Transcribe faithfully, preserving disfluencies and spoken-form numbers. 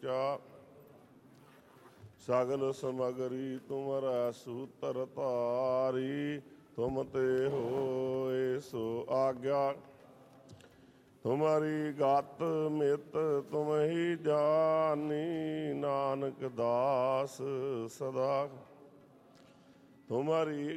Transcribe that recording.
ਸੱਚਾ। ਸਗਲ ਸਮਗਰੀ ਤੁਮਰਾ ਸੂਤਰ ਧਾਰੀ। ਤੁਮ ਤੇ ਹੋਏ ਸੋ ਆਗਿਆ। ਤੁਮਰੀ ਗਤ ਮਿਤ ਤੁਮ ਹੀ ਜਾਨੀ। ਨਾਨਕ ਦਾਸ ਸਦਾ ਤੁਮਰੀ